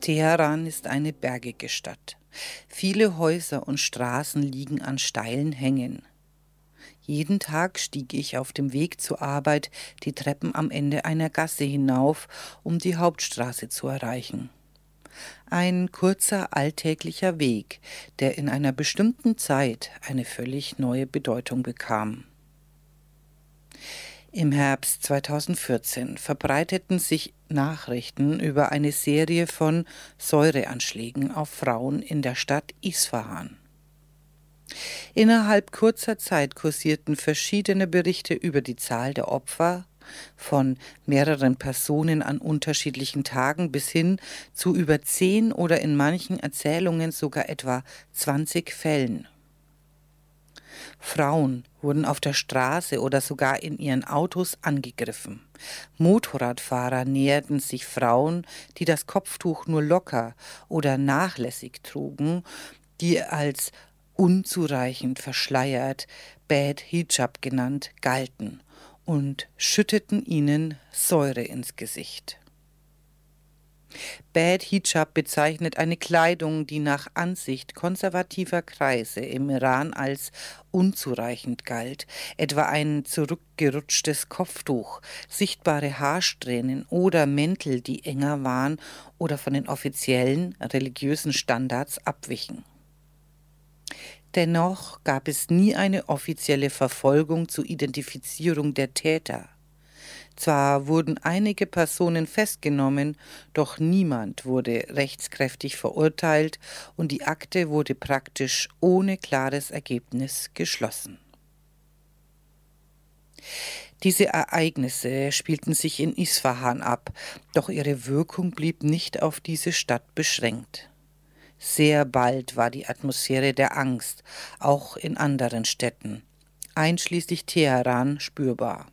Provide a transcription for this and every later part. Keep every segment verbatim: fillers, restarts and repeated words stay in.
Teheran ist eine bergige Stadt. Viele Häuser und Straßen liegen an steilen Hängen. Jeden Tag stieg ich auf dem Weg zur Arbeit die Treppen am Ende einer Gasse hinauf, um die Hauptstraße zu erreichen. Ein kurzer, alltäglicher Weg, der in einer bestimmten Zeit eine völlig neue Bedeutung bekam. Im Herbst zweitausendvierzehn verbreiteten sich Nachrichten über eine Serie von Säureanschlägen auf Frauen in der Stadt Isfahan. Innerhalb kurzer Zeit kursierten verschiedene Berichte über die Zahl der Opfer, von mehreren Personen an unterschiedlichen Tagen bis hin zu über zehn oder in manchen Erzählungen sogar etwa zwanzig Fällen. Frauen wurden auf der Straße oder sogar in ihren Autos angegriffen. Motorradfahrer näherten sich Frauen, die das Kopftuch nur locker oder nachlässig trugen, die als unzureichend verschleiert, Bad Hijab genannt, galten und schütteten ihnen Säure ins Gesicht. Bad Hijab bezeichnet eine Kleidung, die nach Ansicht konservativer Kreise im Iran als unzureichend galt, etwa ein zurückgerutschtes Kopftuch, sichtbare Haarsträhnen oder Mäntel, die enger waren oder von den offiziellen religiösen Standards abwichen. Dennoch gab es nie eine offizielle Verfolgung zur Identifizierung der Täter. Zwar wurden einige Personen festgenommen, doch niemand wurde rechtskräftig verurteilt und die Akte wurde praktisch ohne klares Ergebnis geschlossen. Diese Ereignisse spielten sich in Isfahan ab, doch ihre Wirkung blieb nicht auf diese Stadt beschränkt. Sehr bald war die Atmosphäre der Angst auch in anderen Städten, einschließlich Teheran, spürbar.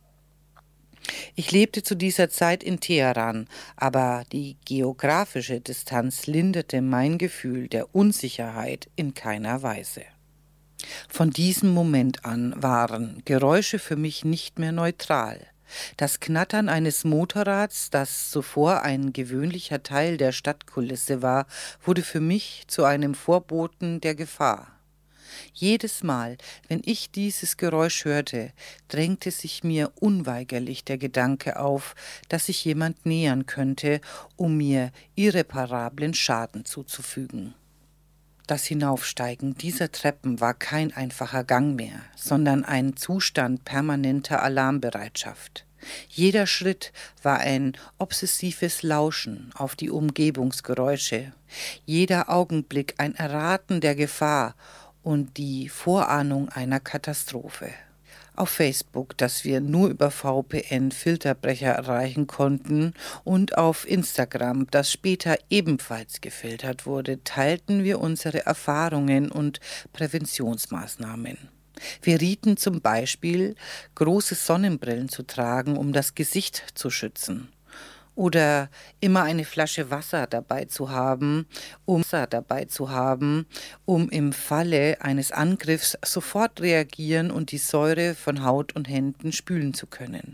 Ich lebte zu dieser Zeit in Teheran, aber die geografische Distanz linderte mein Gefühl der Unsicherheit in keiner Weise. Von diesem Moment an waren Geräusche für mich nicht mehr neutral. Das Knattern eines Motorrads, das zuvor ein gewöhnlicher Teil der Stadtkulisse war, wurde für mich zu einem Vorboten der Gefahr. Jedes Mal, wenn ich dieses Geräusch hörte, drängte sich mir unweigerlich der Gedanke auf, dass sich jemand nähern könnte, um mir irreparablen Schaden zuzufügen. Das Hinaufsteigen dieser Treppen war kein einfacher Gang mehr, sondern ein Zustand permanenter Alarmbereitschaft. Jeder Schritt war ein obsessives Lauschen auf die Umgebungsgeräusche, jeder Augenblick ein Erraten der Gefahr und die Vorahnung einer Katastrophe. Auf Facebook, das wir nur über V P N-Filterbrecher erreichen konnten, und auf Instagram, das später ebenfalls gefiltert wurde, teilten wir unsere Erfahrungen und Präventionsmaßnahmen. Wir rieten zum Beispiel, große Sonnenbrillen zu tragen, um das Gesicht zu schützen. Oder immer eine Flasche Wasser dabei zu haben, um Wasser dabei zu haben, um im Falle eines Angriffs sofort reagieren und die Säure von Haut und Händen spülen zu können.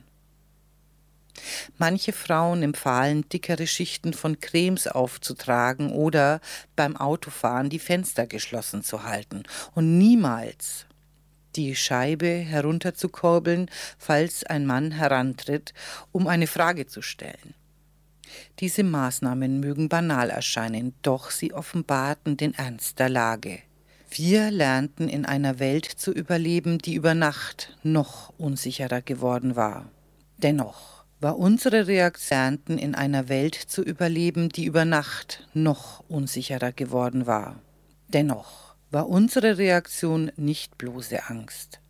Manche Frauen empfahlen, dickere Schichten von Cremes aufzutragen oder beim Autofahren die Fenster geschlossen zu halten und niemals die Scheibe herunterzukurbeln, falls ein Mann herantritt, um eine Frage zu stellen. Diese Maßnahmen mögen banal erscheinen, doch sie offenbarten den Ernst der Lage. Wir lernten in einer Welt zu überleben, die über Nacht noch unsicherer geworden war. Dennoch war unsere Reaktion in einer Welt zu überleben, die über Nacht noch unsicherer geworden war. Dennoch war unsere Reaktion nicht bloße Angst.